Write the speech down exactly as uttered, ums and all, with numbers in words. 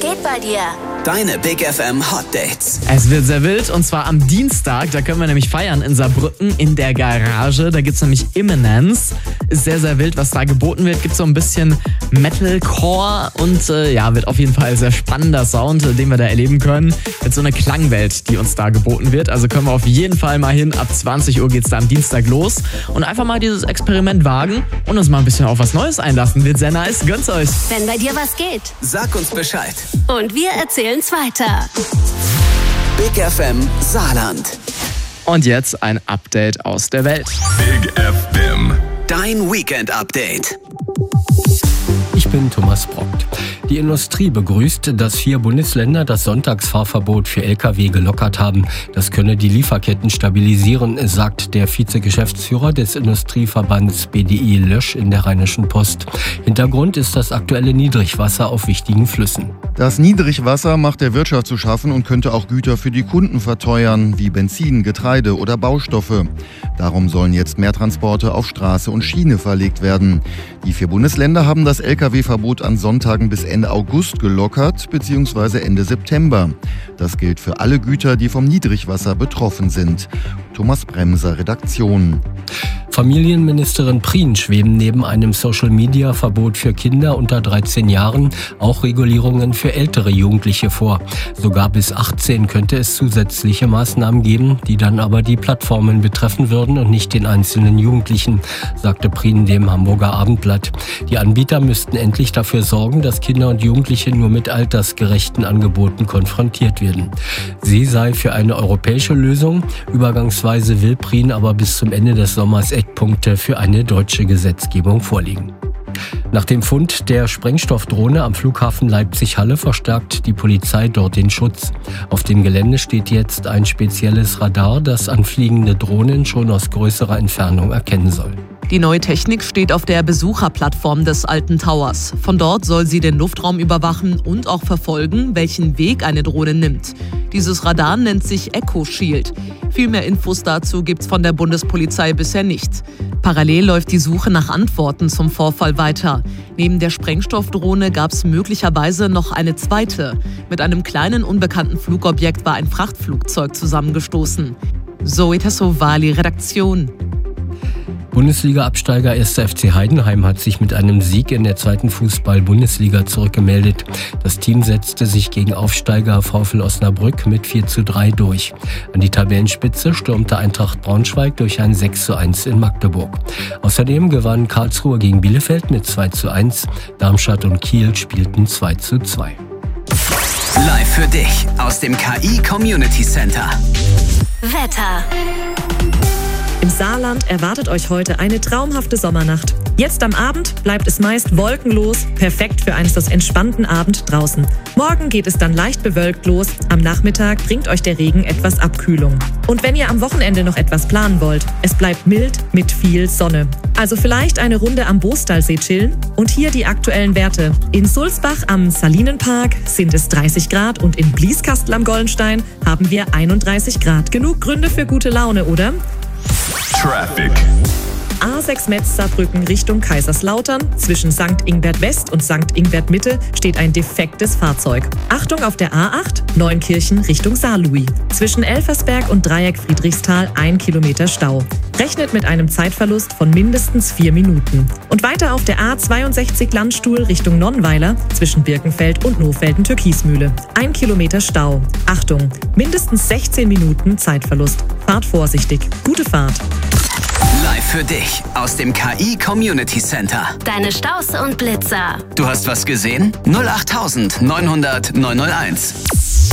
geht bei dir? Deine Big F M Hot Dates. Es wird sehr wild und zwar am Dienstag. Da können wir nämlich feiern in Saarbrücken in der Garage. Da gibt's nämlich Imminence. Ist sehr, sehr wild, was da geboten wird. Gibt so ein bisschen Metalcore und äh, ja, wird auf jeden Fall sehr spannender Sound, äh, den wir da erleben können. Mit so einer Klangwelt, die uns da geboten wird. Also können wir auf jeden Fall mal hin. Ab zwanzig Uhr geht's da am Dienstag los. Und einfach mal dieses Experiment wagen und uns mal ein bisschen auf was Neues einlassen. Wird sehr nice. Gönnt's euch. Wenn bei dir was geht. Sag uns Bescheid. Und wir erzählen's weiter. Big F M Saarland. Und jetzt ein Update aus der Welt. Big F M. Dein Weekend-Update. Ich bin Thomas Brockt. Die Industrie begrüßt, dass vier Bundesländer das Sonntagsfahrverbot für L K W gelockert haben. Das könne die Lieferketten stabilisieren, sagt der Vizegeschäftsführer des Industrieverbands B D I Lösch in der Rheinischen Post. Hintergrund ist das aktuelle Niedrigwasser auf wichtigen Flüssen. Das Niedrigwasser macht der Wirtschaft zu schaffen und könnte auch Güter für die Kunden verteuern, wie Benzin, Getreide oder Baustoffe. Darum sollen jetzt mehr Transporte auf Straße und Schiene verlegt werden. Die vier Bundesländer haben das L K W-Verbot an Sonntagen bis Ende August gelockert bzw. Ende September. Das gilt für alle Güter, die vom Niedrigwasser betroffen sind. Thomas Bremser, Redaktion. Familienministerin Prien schweben neben einem Social-Media-Verbot für Kinder unter dreizehn Jahren auch Regulierungen für ältere Jugendliche vor. Sogar bis achtzehn könnte es zusätzliche Maßnahmen geben, die dann aber die Plattformen betreffen würden und nicht den einzelnen Jugendlichen, sagte Prien dem Hamburger Abendblatt. Die Anbieter müssten endlich dafür sorgen, dass Kinder und Jugendliche nur mit altersgerechten Angeboten konfrontiert werden. Sie sei für eine europäische Lösung. Übergangsweise will Prien aber bis zum Ende des Sommers Eckpunkte für eine deutsche Gesetzgebung vorlegen. Nach dem Fund der Sprengstoffdrohne am Flughafen Leipzig-Halle verstärkt die Polizei dort den Schutz. Auf dem Gelände steht jetzt ein spezielles Radar, das anfliegende Drohnen schon aus größerer Entfernung erkennen soll. Die neue Technik steht auf der Besucherplattform des Alten Towers. Von dort soll sie den Luftraum überwachen und auch verfolgen, welchen Weg eine Drohne nimmt. Dieses Radar nennt sich Echo Shield. Viel mehr Infos dazu gibt's von der Bundespolizei bisher nicht. Parallel läuft die Suche nach Antworten zum Vorfall weiter. Neben der Sprengstoffdrohne gab's möglicherweise noch eine zweite. Mit einem kleinen unbekannten Flugobjekt war ein Frachtflugzeug zusammengestoßen. Zoe Tassovali, Redaktion. Bundesliga-Absteiger erster F C Heidenheim hat sich mit einem Sieg in der zweiten Fußball-Bundesliga zurückgemeldet. Das Team setzte sich gegen Aufsteiger VfL Osnabrück mit vier zu drei durch. An die Tabellenspitze stürmte Eintracht Braunschweig durch ein sechs zu eins in Magdeburg. Außerdem gewann Karlsruhe gegen Bielefeld mit zwei zu eins. Darmstadt und Kiel spielten zwei zu zwei. Live für dich aus dem K I Community Center. Wetter. Im Saarland erwartet euch heute eine traumhafte Sommernacht. Jetzt am Abend bleibt es meist wolkenlos, perfekt für einen so entspannten Abend draußen. Morgen geht es dann leicht bewölkt los. Am Nachmittag bringt euch der Regen etwas Abkühlung. Und wenn ihr am Wochenende noch etwas planen wollt, es bleibt mild mit viel Sonne. Also vielleicht eine Runde am Boostalsee chillen. Und hier die aktuellen Werte. In Sulzbach am Salinenpark sind es dreißig Grad und in Blieskastel am Gollenstein haben wir einunddreißig Grad. Genug Gründe für gute Laune, oder? Traffic. A sechs Metz Saarbrücken Richtung Kaiserslautern. Zwischen Sankt Ingbert West und Sankt Ingbert Mitte steht ein defektes Fahrzeug. Achtung auf der A acht, Neunkirchen Richtung Saarlouis. Zwischen Elversberg und Dreieck Friedrichsthal ein Kilometer Stau. Rechnet mit einem Zeitverlust von mindestens vier Minuten. Und weiter auf der A zweiundsechzig Landstuhl Richtung Nonnweiler zwischen Birkenfeld und Nofelden-Türkismühle. Ein Kilometer Stau. Achtung, mindestens sechzehn Minuten Zeitverlust. Fahrt vorsichtig. Gute Fahrt. Live für dich aus dem K I Community Center. Deine Staus und Blitzer. Du hast was gesehen? null acht neun null null neun null eins.